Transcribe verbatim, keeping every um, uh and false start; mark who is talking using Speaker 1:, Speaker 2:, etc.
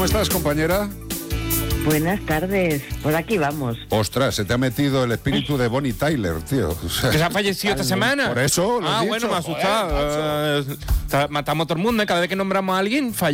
Speaker 1: estás, compañera?
Speaker 2: Buenas tardes, por aquí vamos.
Speaker 1: Ostras, se te ha metido el espíritu de Bonnie Tyler, tío. O sea,
Speaker 3: ¿Que se ha fallecido esta semana?
Speaker 1: Por eso lo
Speaker 3: Ah,
Speaker 1: he
Speaker 3: bueno,
Speaker 1: dicho.
Speaker 3: me ha asustado.
Speaker 1: Joder,
Speaker 3: Eh, matamos a todo el mundo, ¿eh? Cada vez que nombramos a alguien, falla.